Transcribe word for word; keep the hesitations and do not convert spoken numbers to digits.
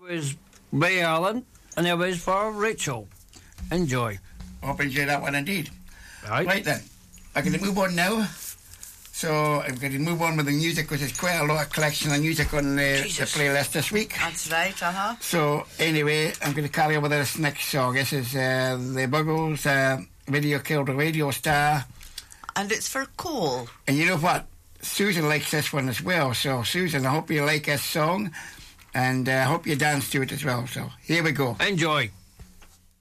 Is Ray Allen, and it was for Rachel. Enjoy. Hope you enjoy that one indeed. Right. Right then, I'm going to move on now. So I'm going to move on with the music because there's quite a lot of collection of music on the, the playlist this week. That's right, uh-huh. So anyway, I'm going to carry on with this next song. This is uh, the Buggles, uh, Video Killed a Radio Star. And it's for Cole. And you know what? Susan likes this one as well. So Susan, I hope you like this song. And I uh, hope you dance to it as well. So here we go. Enjoy.